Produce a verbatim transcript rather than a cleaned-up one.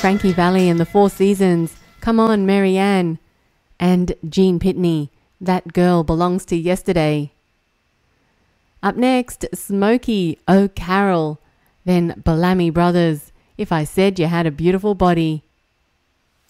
Frankie Valli and the Four Seasons, Come On Marianne, and Gene Pitney, That Girl Belongs to Yesterday. Up next, Smokey, Oh Carol, then Bellamy Brothers, If I Said You Had a Beautiful Body.